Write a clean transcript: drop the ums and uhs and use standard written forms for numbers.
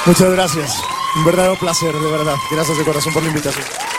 Muchas gracias. Un verdadero placer, de verdad. Gracias de corazón por la invitación.